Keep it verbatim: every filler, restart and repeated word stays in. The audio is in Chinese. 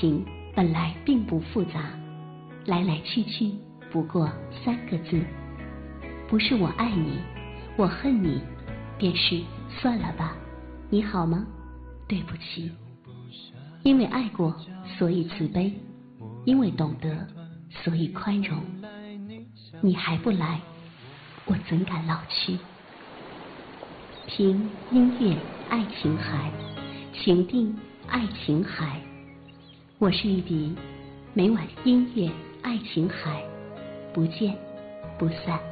情本来并不复杂，来来去去不过三个字，不是我爱你，我恨你，便是算了吧，你好吗？对不起。因为爱过，所以慈悲；因为懂得，所以宽容。你还不来，我怎敢老去？听音乐爱琴海，情定爱琴海。我是玉笛，每晚音乐爱琴海，不见不散。